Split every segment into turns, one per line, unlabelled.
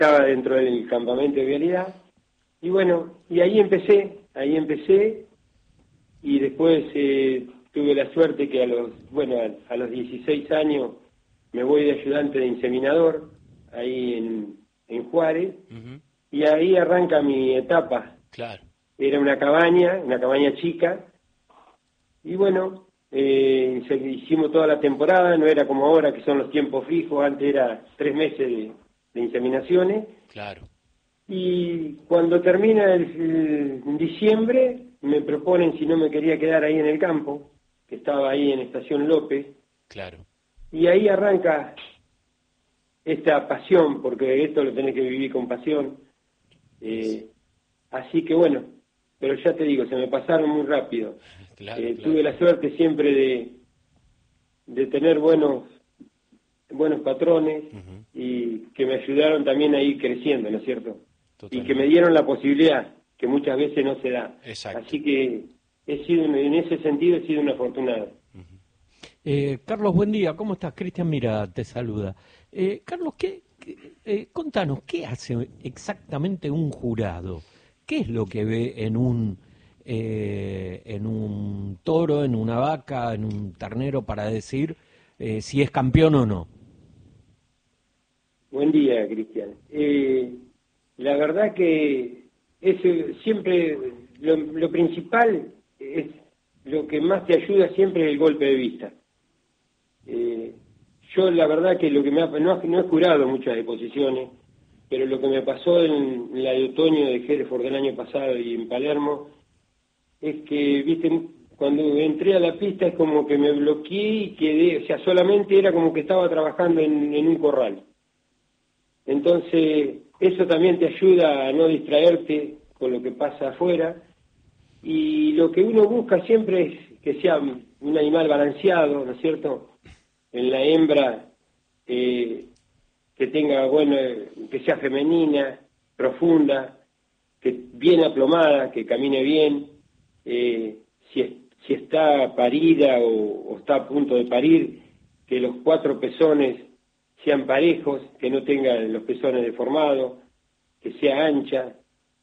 estaba dentro del campamento de vialidad, y bueno, y ahí empecé, y después tuve la suerte que a los 16 años me voy de ayudante de inseminador, ahí en Juárez, y ahí arranca mi etapa.
Claro.
Era una cabaña chica, y bueno, hicimos toda la temporada, no era como ahora que son los tiempos fijos, antes era 3 meses de inseminaciones.
Claro.
Y cuando termina en diciembre, me proponen si no me quería quedar ahí en el campo, que estaba ahí en Estación López.
Claro.
Y ahí arranca esta pasión, porque esto lo tenés que vivir con pasión. Así que bueno, pero ya te digo, se me pasaron muy rápido.
Claro,
Tuve la suerte siempre de tener buenos patrones y que me ayudaron también a ir creciendo, ¿no es cierto?
Totalmente.
Y que me dieron la posibilidad, que muchas veces no se da.
Exacto.
Así que en ese sentido he sido un afortunado.
Carlos, buen día, ¿cómo estás? Cristian Mira te saluda. Carlos, contanos, ¿qué hace exactamente un jurado? ¿Qué es lo que ve en un toro, en una vaca, en un ternero para decir si es campeón o no?
Buen día, Cristian. La verdad que siempre lo principal es lo que más te ayuda siempre es el golpe de vista. Yo la verdad que lo que no he jurado muchas exposiciones, pero lo que me pasó en la de otoño de Hereford del año pasado y en Palermo es que, viste, cuando entré a la pista es como que me bloqueé y quedé, o sea, solamente era como que estaba trabajando en un corral. Entonces, eso también te ayuda a no distraerte con lo que pasa afuera, y lo que uno busca siempre es que sea un animal balanceado, ¿no es cierto? En la hembra, que tenga, que sea femenina, profunda, que bien aplomada, que camine bien, si está parida o está a punto de parir, que los 4 pezones sean parejos, que no tengan los pezones deformados, que sea ancha,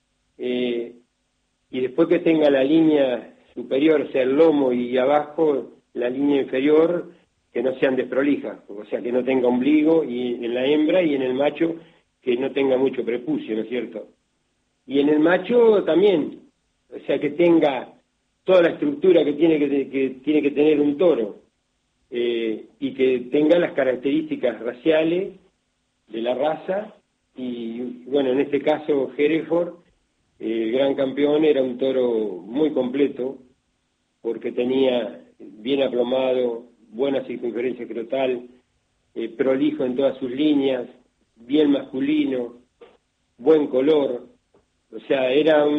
y después que tenga la línea superior, o sea, el lomo, y abajo la línea inferior, que no sean desprolijas, o sea, que no tenga ombligo, y en la hembra, y en el macho que no tenga mucho prepucio, ¿no es cierto? Y en el macho también, o sea, que tenga toda la estructura que tiene que tener un toro, y que tenga las características raciales de la raza. Y bueno, en este caso Hereford, el gran campeón, era un toro muy completo, porque tenía bien aplomado, buena circunferencia escrotal, prolijo en todas sus líneas, bien masculino, buen color, o sea,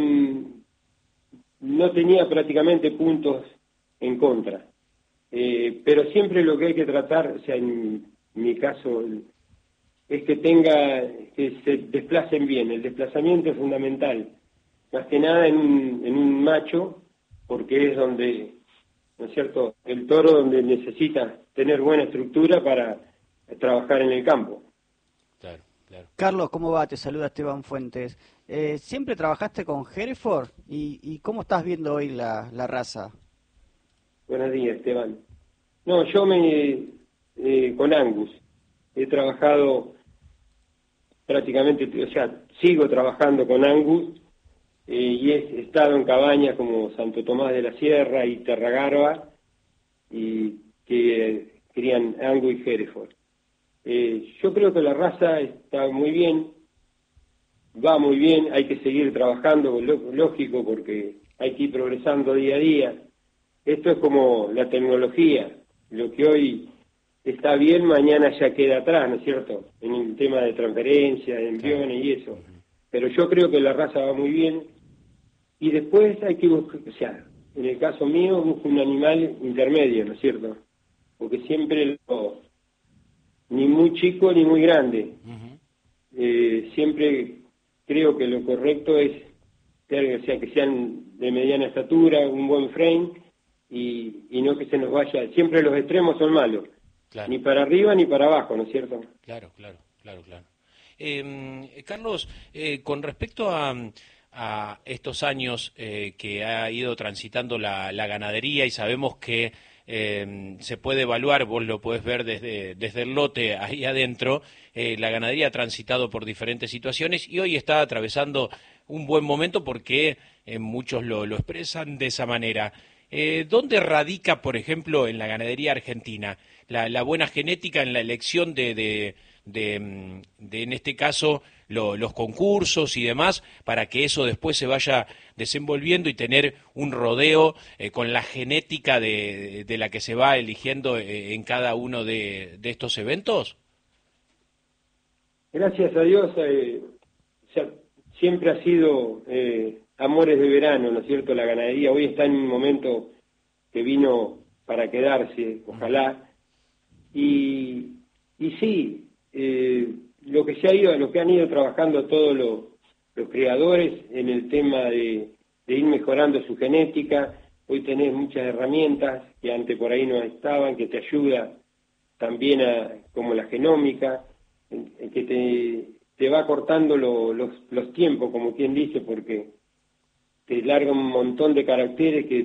no tenía prácticamente puntos en contra. Pero siempre lo que hay que tratar, o sea, en mi caso, es que se desplacen bien. El desplazamiento es fundamental, más que nada en un macho, porque es donde, ¿no es cierto?, el toro donde necesita tener buena estructura para trabajar en el campo.
Claro, claro.
Carlos, ¿cómo va? Te saluda Esteban Fuentes. ¿Siempre trabajaste con Hereford? ¿Y cómo estás viendo hoy la raza?
Buenos días, Esteban. No, yo con Angus he trabajado prácticamente, o sea, sigo trabajando con Angus, y he estado en cabañas como Santo Tomás de la Sierra y Terragarba, y que crían Angus y Hereford. Yo creo que la raza está muy bien, va muy bien, hay que seguir trabajando, lógico, porque hay que ir progresando día a día. Esto es como la tecnología, lo que hoy está bien, mañana ya queda atrás, ¿no es cierto? En el tema de transferencia, de embriones y eso. Pero yo creo que la raza va muy bien, y después hay que buscar, o sea, en el caso mío, busco un animal intermedio, ¿no es cierto? Porque siempre ni muy chico ni muy grande. Siempre creo que lo correcto es, o sea, que sean de mediana estatura, un buen frame, y no que se nos vaya. Siempre los extremos son malos,
Claro.
ni para arriba ni para abajo, ¿no es cierto?
Claro, claro, claro, claro. Carlos, con respecto a estos años que ha ido transitando la ganadería, y sabemos que se puede evaluar, vos lo podés ver desde el lote ahí adentro, la ganadería ha transitado por diferentes situaciones y hoy está atravesando un buen momento porque muchos lo expresan de esa manera. ¿Dónde radica, por ejemplo, en la ganadería argentina, la buena genética en la elección de en este caso, los concursos y demás, para que eso después se vaya desenvolviendo y tener un rodeo con la genética de la que se va eligiendo en cada uno de estos eventos?
Gracias a Dios, o sea, siempre ha sido amores de verano, ¿no es cierto? La ganadería hoy está en un momento que vino para quedarse, ojalá, y sí, lo que han ido trabajando todos los criadores en el tema de ir mejorando su genética. Hoy tenés muchas herramientas que antes por ahí no estaban, que te ayuda también como la genómica, en que te va cortando los tiempos, como quien dice, porque te larga un montón de caracteres que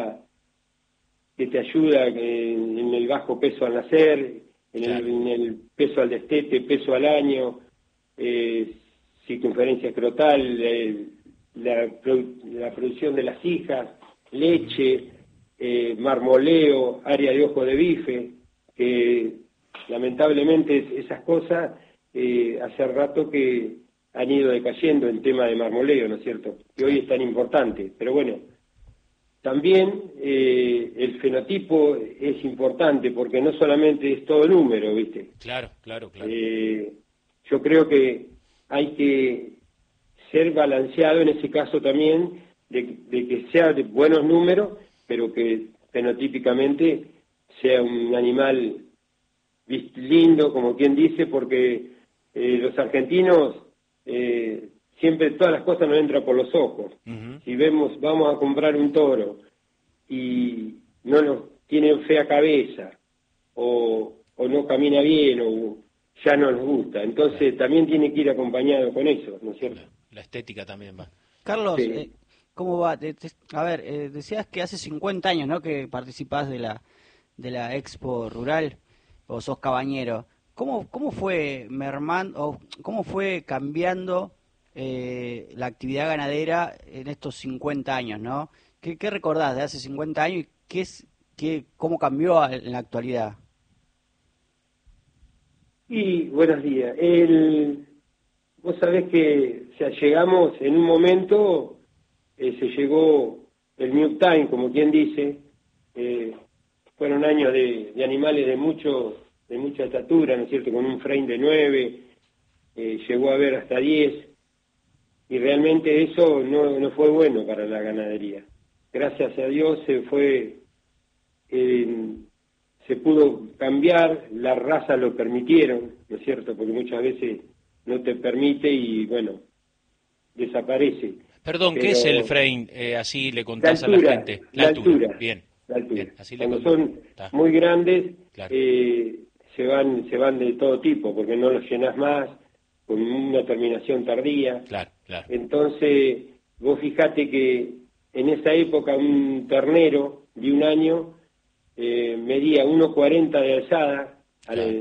te ayuda en el bajo peso al nacer, en el peso al destete, peso al año, circunferencia escrotal, la producción de las hijas, leche, marmoleo, área de ojo de bife, que lamentablemente esas cosas hace rato que han ido decayendo en tema de marmoleo, ¿no es cierto? Que hoy es tan importante, pero bueno. También el fenotipo es importante porque no solamente es todo número, ¿viste?
Claro.
Yo creo que hay que ser balanceado en ese caso también de que sea de buenos números, pero que fenotípicamente sea un animal lindo, como quien dice, porque los argentinos siempre todas las cosas nos entran por los ojos. Uh-huh. Si vamos a comprar un toro y no nos tiene fea cabeza o no camina bien o ya no nos gusta, entonces también tiene que ir acompañado con eso, ¿no es cierto?
La estética también va.
Carlos, sí. ¿Cómo va? A ver, decías que hace 50 años, ¿no?, que participás de la Expo Rural o sos cabañero. ¿Cómo fue mermando o cómo fue cambiando la actividad ganadera en estos 50 años, ¿no? ¿Qué recordás de hace 50 años y cómo cambió en la actualidad?
Y buenos días. Vos sabés que llegamos en un momento, se llegó el New Time, como quien dice, fueron años de animales de mucha estatura, ¿no es cierto?, con un frame de 9, llegó a haber hasta 10, y realmente eso no fue bueno para la ganadería. Gracias a Dios se pudo cambiar, las razas lo permitieron, ¿no es cierto?, porque muchas veces no te permite y, bueno, desaparece.
Perdón, ¿qué es el frame? Así le contás a la gente.
La altura.
Bien.
La altura.
Bien, así
cuando son muy grandes, claro, se van de todo tipo, porque no los llenás más, con una terminación tardía.
Claro.
Entonces, vos fijate que en esa época un ternero de un año medía 1,40 de alzada, claro,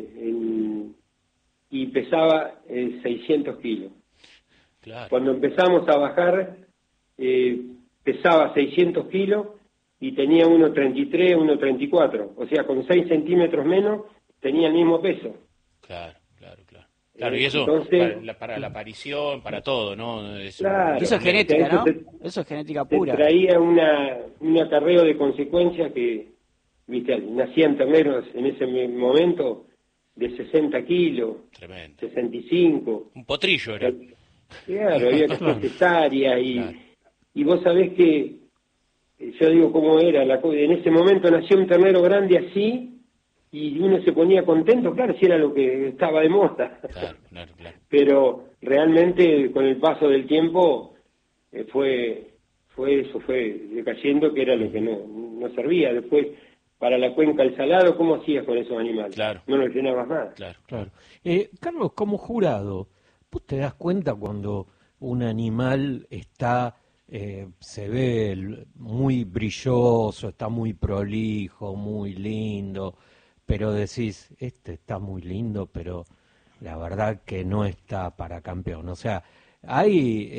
y pesaba 600 kilos. Claro. Cuando empezamos a bajar, pesaba 600 kilos y tenía 1,33, 1,34. O sea, con 6 centímetros menos tenía el mismo peso.
Claro, y eso entonces, para la aparición, para todo, ¿no?
Claro, eso es genética, ¿no? Eso es genética pura.
Traía un acarreo de consecuencias que, viste, nacían terneros en ese momento de 60 kilos, tremendo, 65.
Un potrillo era.
Claro, había que hacer cesárea y vos sabés que, yo digo cómo era, en ese momento nació un ternero grande así, y uno se ponía contento, claro, si era lo que estaba de moda. Claro. Pero realmente con el paso del tiempo fue decayendo, que era lo que no servía. Después, para la cuenca del Salado, ¿cómo hacías con esos animales?
Claro.
No los llenabas más.
Claro. Carlos, como jurado, vos te das cuenta cuando un animal está, se ve muy brilloso, está muy prolijo, muy lindo, pero decís, este está muy lindo, pero la verdad que no está para campeón. O sea, hay,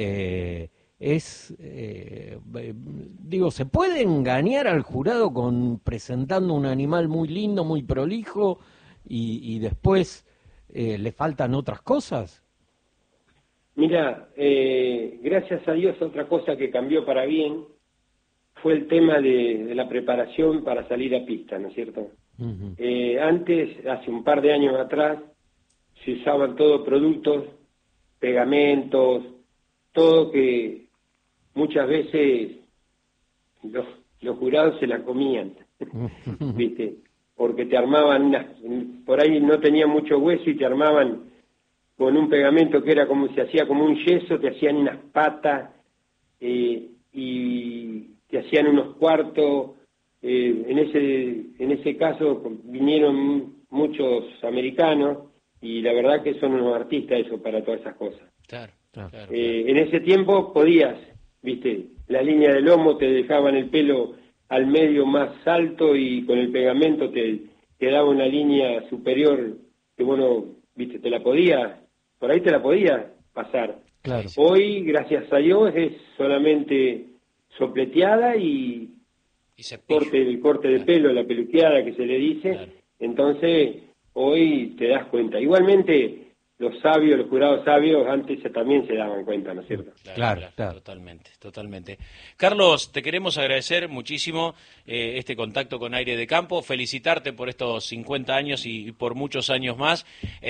digo, ¿se puede engañar al jurado presentando un animal muy lindo, muy prolijo, y después le faltan otras cosas?
Mira, gracias a Dios otra cosa que cambió para bien fue el tema de la preparación para salir a pista, ¿no es cierto?
Uh-huh.
Antes, hace un par de años atrás, se usaban todos productos, pegamentos, todo que muchas veces los jurados se la comían, ¿viste? Porque te armaban por ahí no tenía mucho hueso y te armaban con un pegamento que era como, se hacía como un yeso, te hacían unas patas y te hacían unos cuartos. En ese caso vinieron muchos americanos y la verdad que son unos artistas eso para todas esas cosas.
Claro.
En ese tiempo podías, viste, la línea del lomo te dejaban el pelo al medio más alto y con el pegamento te daba una línea superior que bueno, viste, por ahí te la podías pasar.
Claro.
Hoy, gracias a Dios, es solamente sopleteada y el corte de pelo, la peluqueada que se le dice.
Claro.
Entonces, hoy te das cuenta. Igualmente, los jurados sabios, antes también se daban cuenta, ¿no es cierto?
Claro.
Totalmente. Carlos, te queremos agradecer muchísimo este contacto con Aire de Campo, felicitarte por estos 50 años y por muchos años más,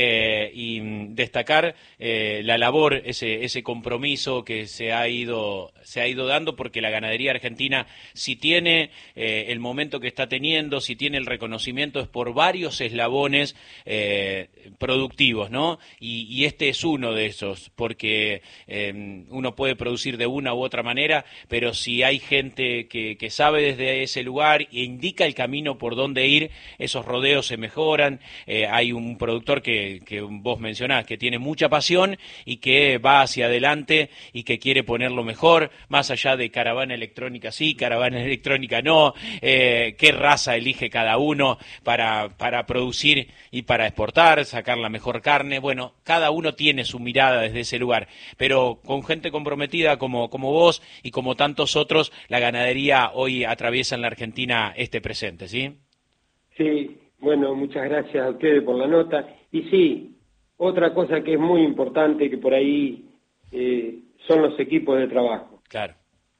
y destacar la labor, ese compromiso que se ha ido dando, porque la ganadería argentina, si tiene el momento que está teniendo, si tiene el reconocimiento, es por varios eslabones productivos, ¿no? Y este es uno de esos, porque uno puede producir de una u otra manera, pero si hay gente que sabe desde ese lugar e indica el camino por dónde ir, esos rodeos se mejoran. Hay un productor que vos mencionás, que tiene mucha pasión y que va hacia adelante y que quiere ponerlo mejor, más allá de caravana electrónica sí, caravana electrónica no, qué raza elige cada uno para producir y para exportar, sacar la mejor carne. Bueno, cada uno tiene su mirada desde ese lugar, pero con gente comprometida como vos y como tantos otros, la ganadería hoy atraviesa en la Argentina este presente, ¿sí?
Sí, bueno, muchas gracias a ustedes por la nota. Y sí, otra cosa que es muy importante, que por ahí son los equipos de trabajo.
Claro.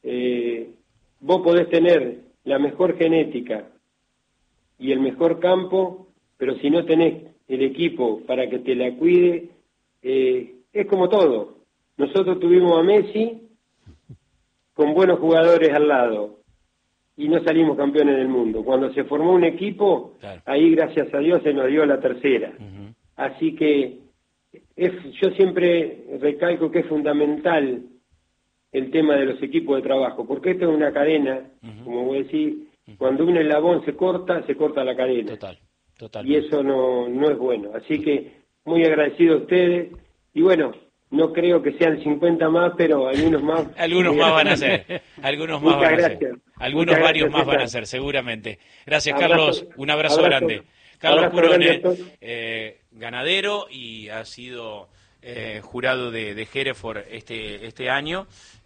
Vos podés tener la mejor genética y el mejor campo, pero si no tenés el equipo para que te la cuide, es como todo. Nosotros tuvimos a Messi con buenos jugadores al lado y no salimos campeones del mundo. Cuando se formó un equipo, claro, ahí gracias a Dios se nos dio la tercera. Uh-huh. Así que yo siempre recalco que es fundamental el tema de los equipos de trabajo, porque esto es una cadena, uh-huh, como vos decís, uh-huh, cuando un eslabón se corta la cadena. Total. Y eso no es bueno. Así que muy agradecido a ustedes. Y bueno, no creo que sean 50 más, pero algunos más.
Algunos más van a ser. Algunos más van a ser. Algunos varios más van a ser, seguramente. Gracias, Carlos. Un abrazo grande. Carlos Curones, ganadero, y ha sido jurado de Hereford este año,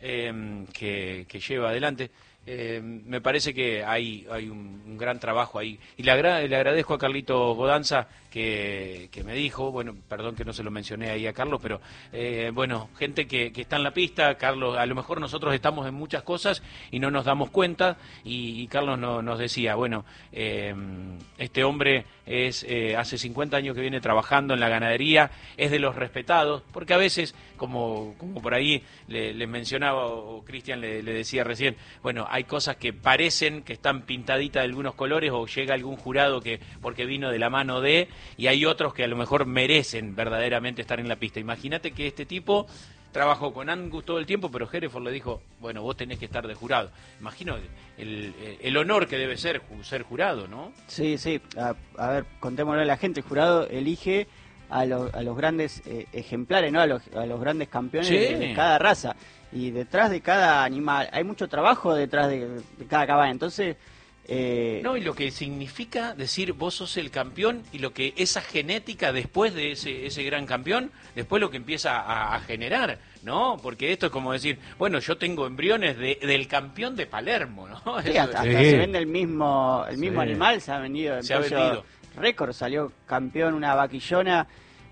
que lleva adelante. Me parece que hay un gran trabajo ahí, y le agradezco a Carlito Godanza que me dijo, bueno, perdón que no se lo mencioné ahí a Carlos, pero bueno, gente que está en la pista. Carlos, a lo mejor nosotros estamos en muchas cosas y no nos damos cuenta, y Carlos nos decía, bueno, este hombre hace 50 años que viene trabajando en la ganadería, es de los respetados, porque a veces, como por ahí le mencionaba, o Cristian le decía recién, bueno, hay cosas que parecen que están pintaditas de algunos colores, o llega algún jurado que porque vino de la mano de, y hay otros que a lo mejor merecen verdaderamente estar en la pista. Imagínate que este tipo trabajó con Angus todo el tiempo, pero Hereford le dijo, bueno, vos tenés que estar de jurado. Imagino el honor que debe ser jurado, ¿no?
Sí. A ver, contémosle a la gente. El jurado elige a los grandes ejemplares, ¿no? A los grandes campeones
Sí.
de cada raza. Y detrás de cada animal, hay mucho trabajo detrás de cada caballo. Entonces...
No, y lo que significa decir vos sos el campeón y lo que esa genética después de ese gran campeón, después lo que empieza a generar, ¿no? Porque esto es como decir, bueno, yo tengo embriones del campeón de Palermo, ¿no?
Sí,
Eso
hasta
Sí.
se vende el mismo animal, se ha vendido.
Se ha vendido.
Récord, salió campeón una vaquillona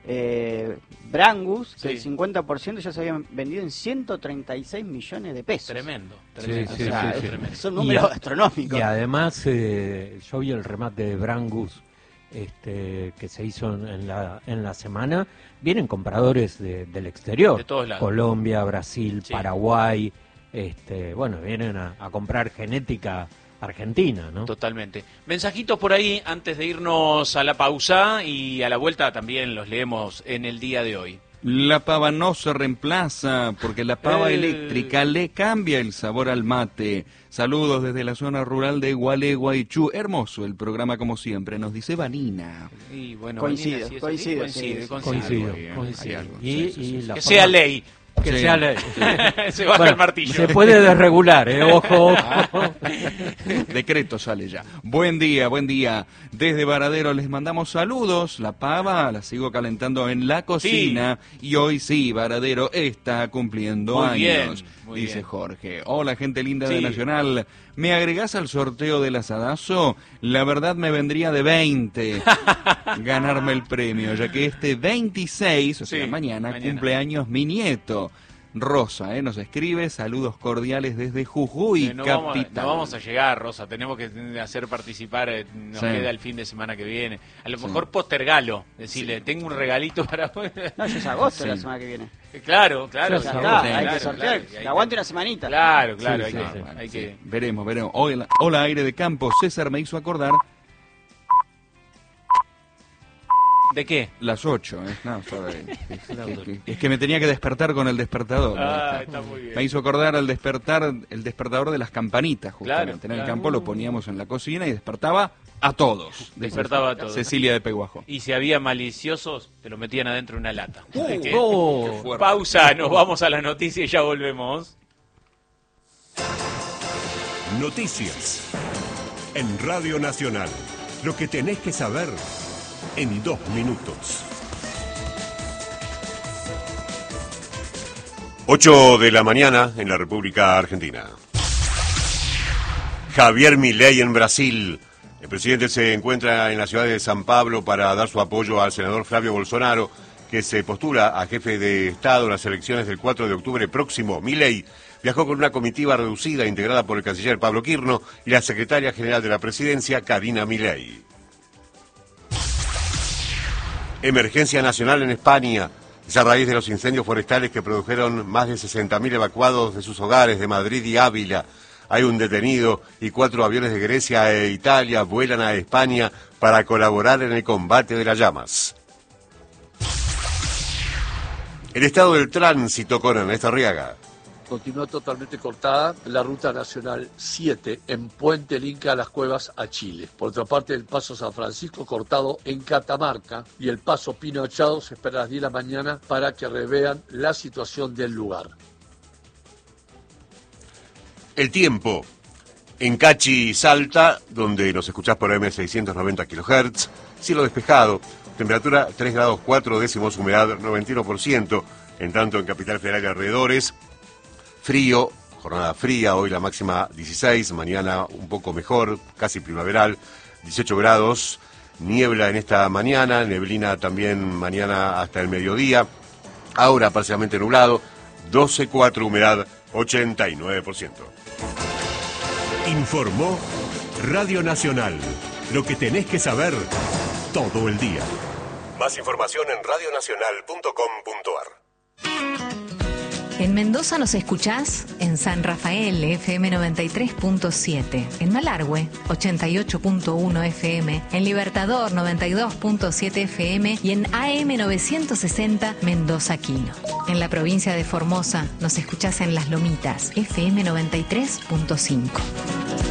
Brangus, que
Sí.
el 50% ya se habían vendido en 136 millones de pesos.
Tremendo,
Sí,
tremendo.
sí,
O sea,
sí.
son números
Y
astronómicos.
Y además, yo vi el remate de Brangus que se hizo en la semana. Vienen compradores del exterior.
De todos lados.
Colombia, Brasil,
Sí.
Paraguay. Bueno, vienen a comprar genética argentina, ¿no?
Totalmente. Mensajitos por ahí antes de irnos a la pausa y a la vuelta también los leemos en el día de hoy.
La pava no se reemplaza porque la pava
Eh.
eléctrica le cambia el sabor al mate. Saludos desde la zona rural de Gualeguaychú. Hermoso el programa como siempre, nos dice Vanina.
Y bueno,
Coincido,
Vanina, si es
coincido,
así,
sí, sí.
Coincido,
Hay
coincido.
algo,
Y,
sí, sí,
y
sí.
la
Que
forma-
sea ley.
Que
Sí.
sea ley.
Se baja
Bueno,
el martillo.
se puede desregular, ojo, ojo.
Decreto sale ya. Buen día, buen día. Desde Varadero les mandamos saludos. La pava la sigo calentando en la cocina. Y hoy sí, Varadero está cumpliendo
Muy
años.
bien, muy
dice
bien.
Jorge. Hola, gente linda de
Sí.
Nacional. ¿Me agregás al sorteo del asadazo? La verdad me vendría de 20 ganarme el premio, ya que este 26, o sea,
Sí,
mañana,
mañana.
cumpleaños mi nieto. Rosa, nos escribe, saludos cordiales desde Jujuy,
No
capital.
vamos a llegar, Rosa, tenemos que hacer participar, nos
Sí.
queda el fin de semana que viene. A lo
Sí.
mejor postergalo, decirle, tengo un regalito para...
No, ya es agosto
Sí.
la semana que viene.
Claro,
Ya
Ya
Sí,
está,
claro,
hay
claro,
que sortear.
claro,
Que aguante una semanita.
Claro,
Sí,
hay
sí,
que...
sí.
hay que...
Veremos. Hola, aire de campo. César me hizo acordar
¿De qué?
las 8. Es que me tenía que despertar con el despertador.
Está muy bien.
Me hizo acordar el despertador de las campanitas, justamente.
Claro,
En el
claro.
campo lo poníamos en la cocina y despertaba a todos.
Despertaba a todos.
Cecilia de Peguajo.
Y si había maliciosos, te lo metían adentro de una lata. Así que-
Oh,
fuerte.
Pausa, nos vamos a la noticia y ya volvemos.
Noticias. En Radio Nacional. Lo que tenés que saber en 2 minutos. 8 de la mañana en la República Argentina. Javier Milei en Brasil. El presidente se encuentra en la ciudad de San Pablo para dar su apoyo al senador Flavio Bolsonaro, que se postula a jefe de Estado en las elecciones del 4 de octubre próximo. Milei viajó con una comitiva reducida integrada por el canciller Pablo Quirno y la secretaria general de la presidencia, Karina Milei. Emergencia nacional en España. Es a raíz de los incendios forestales que produjeron más de 60.000 evacuados de sus hogares de Madrid y Ávila. Hay un detenido y 4 aviones de Grecia e Italia vuelan a España para colaborar en el combate de las llamas. El estado del tránsito con Ernesto Arriaga.
Continúa totalmente cortada la ruta nacional 7 en Puente Inca, Las Cuevas a Chile. Por otra parte, el paso San Francisco cortado en Catamarca y el paso Pino Echado se espera a las 10 de la mañana para que revean la situación del lugar.
El tiempo. En Cachi, Salta, donde nos escuchás por M690 kHz, cielo despejado, temperatura 3 grados 4 décimos, humedad 91%, en tanto en Capital Federal y alrededores, frío, jornada fría, hoy la máxima 16, mañana un poco mejor, casi primaveral, 18 grados, niebla en esta mañana, neblina también mañana hasta el mediodía, ahora parcialmente nublado, 12,4, humedad 89%. Informó Radio Nacional, lo que tenés que saber todo el día. Más información en radionacional.com.ar.
En Mendoza nos escuchás en San Rafael, FM 93.7, en Malargüe, 88.1 FM, en Libertador, 92.7 FM y en AM 960 Mendoza Quino. En la provincia de Formosa nos escuchás en Las Lomitas, FM 93.5.